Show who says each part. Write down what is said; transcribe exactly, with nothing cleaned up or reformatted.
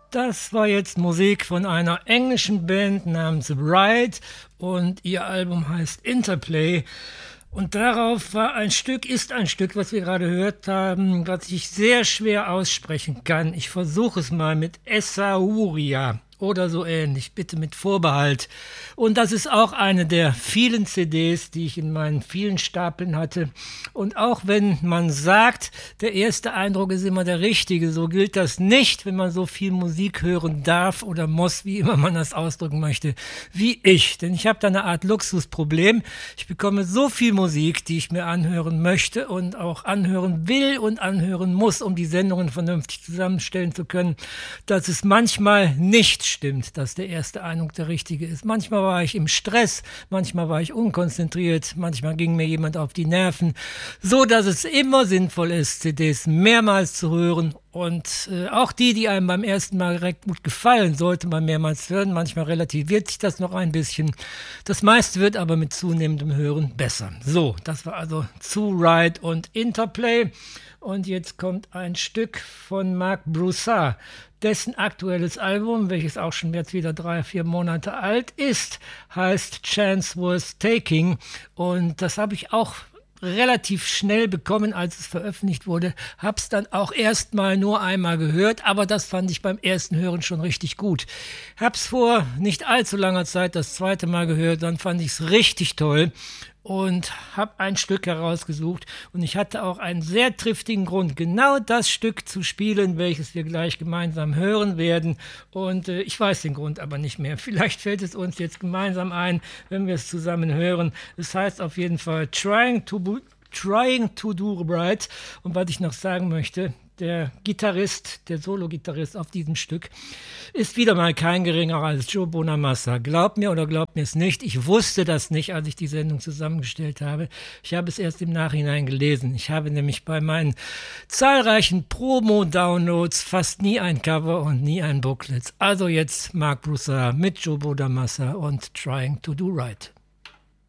Speaker 1: Das war jetzt Musik von einer englischen Band namens Ride und ihr Album heißt Interplay. Und darauf war ein Stück, ist ein Stück, was wir gerade gehört haben, was ich sehr schwer aussprechen kann. Ich versuche es mal mit Essaouira oder so ähnlich, bitte mit Vorbehalt. Und das ist auch eine der vielen C Ds, die ich in meinen vielen Stapeln hatte. Und auch wenn man sagt, der erste Eindruck ist immer der richtige, so gilt das nicht, wenn man so viel Musik hören darf oder muss, wie immer man das ausdrücken möchte, wie ich. Denn ich habe da eine Art Luxusproblem. Ich bekomme so viel Musik, die ich mir anhören möchte und auch anhören will und anhören muss, um die Sendungen vernünftig zusammenstellen zu können, dass es manchmal nicht stimmt, dass der erste Eindruck der richtige ist. Manchmal war ich im Stress, manchmal war ich unkonzentriert, manchmal ging mir jemand auf die Nerven, so dass es immer sinnvoll ist, C Ds mehrmals zu hören und äh, auch die, die einem beim ersten Mal direkt gut gefallen, sollte man mehrmals hören. Manchmal relativiert sich das noch ein bisschen. Das meiste wird aber mit zunehmendem Hören besser. So, das war also zu Ride und Interplay. Und jetzt kommt ein Stück von Marc Broussard, dessen aktuelles Album, welches auch schon jetzt wieder drei, vier Monate alt ist, heißt Chance Worth Taking. Und das habe ich auch relativ schnell bekommen, als es veröffentlicht wurde. Hab's dann auch erstmal nur einmal gehört, aber das fand ich beim ersten Hören schon richtig gut. Hab's vor nicht allzu langer Zeit das zweite Mal gehört, dann fand ich's richtig toll und habe ein Stück herausgesucht und ich hatte auch einen sehr triftigen Grund, genau das Stück zu spielen, welches wir gleich gemeinsam hören werden und äh, ich weiß den Grund aber nicht mehr. Vielleicht fällt es uns jetzt gemeinsam ein, wenn wir es zusammen hören. Es heißt auf jeden Fall Trying to, trying to do right und was ich noch sagen möchte, der Gitarrist, der Solo-Gitarrist auf diesem Stück, ist wieder mal kein geringerer als Joe Bonamassa. Glaubt mir oder glaubt mir es nicht, ich wusste das nicht, als ich die Sendung zusammengestellt habe. Ich habe es erst im Nachhinein gelesen. Ich habe nämlich bei meinen zahlreichen Promo-Downloads fast nie ein Cover und nie ein Booklet. Also jetzt Marc Broussard mit Joe Bonamassa und Trying to do Right.